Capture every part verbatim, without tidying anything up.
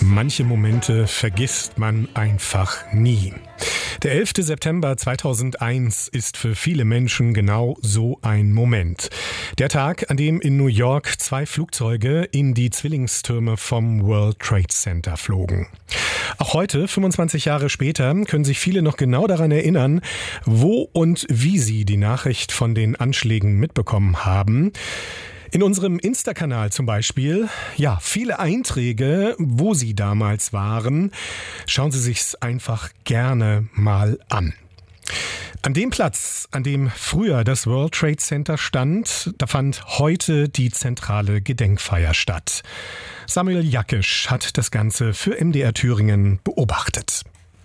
Manche Momente vergisst man einfach nie. Der elfte September zweitausendeins ist für viele Menschen genau so ein Moment. Der Tag, an dem in New York zwei Flugzeuge in die Zwillingstürme vom World Trade Center flogen. Auch heute, fünfundzwanzig Jahre später, können sich viele noch genau daran erinnern, wo und wie sie die Nachricht von den Anschlägen mitbekommen haben. In unserem Insta-Kanal zum Beispiel, ja, viele Einträge, wo Sie damals waren. Schauen Sie sich's einfach gerne mal an. An dem Platz, an dem früher das World Trade Center stand, da fand heute die zentrale Gedenkfeier statt. Samuel Jackisch hat das Ganze für M D R Thüringen beobachtet.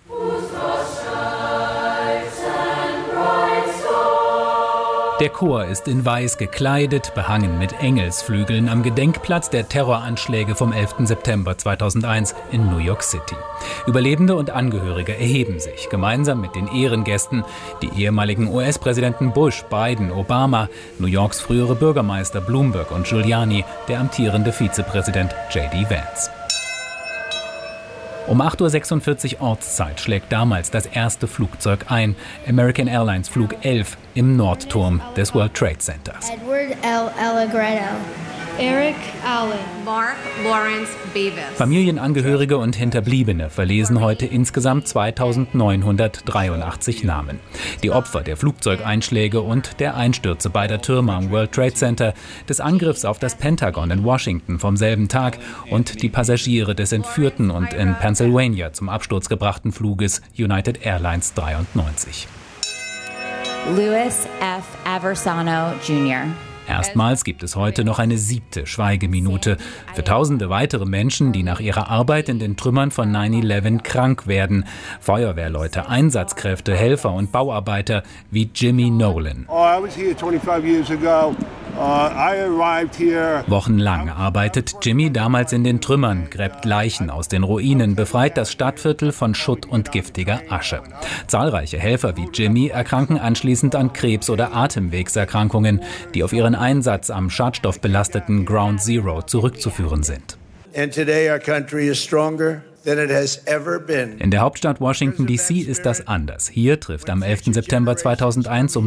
Der Chor ist in Weiß gekleidet, behangen mit Engelsflügeln am Gedenkplatz der Terroranschläge vom elften September zweitausendeins in New York City. Überlebende und Angehörige erheben sich, gemeinsam mit den Ehrengästen, die ehemaligen U S-Präsidenten Bush, Biden, Obama, New Yorks frühere Bürgermeister Bloomberg und Giuliani, der amtierende Vizepräsident J D Vance. Um acht Uhr sechsundvierzig Ortszeit schlägt damals das erste Flugzeug ein, American Airlines Flug elf im Nordturm des World Trade Centers. Edward L. Allegretto. Eric Allen. Mark Lawrence Beavis. Familienangehörige und Hinterbliebene verlesen heute insgesamt zweitausendneunhundertdreiundachtzig Namen. Die Opfer der Flugzeugeinschläge und der Einstürze beider Türme am World Trade Center, des Angriffs auf das Pentagon in Washington vom selben Tag und die Passagiere des entführten und in Pennsylvania zum Absturz gebrachten Fluges United Airlines dreiundneunzig. Louis F. Aversano Junior Erstmals gibt es heute noch eine siebte Schweigeminute für tausende weitere Menschen, die nach ihrer Arbeit in den Trümmern von neun elf krank werden. Feuerwehrleute, Einsatzkräfte, Helfer und Bauarbeiter wie Jimmy Nolan. Wochenlang arbeitet Jimmy damals in den Trümmern, gräbt Leichen aus den Ruinen, befreit das Stadtviertel von Schutt und giftiger Asche. Zahlreiche Helfer wie Jimmy erkranken anschließend an Krebs oder Atemwegserkrankungen, die auf ihren Einsatz am schadstoffbelasteten Ground Zero zurückzuführen sind. In der Hauptstadt Washington D C ist das anders. Hier trifft am elften September zweitausendeins um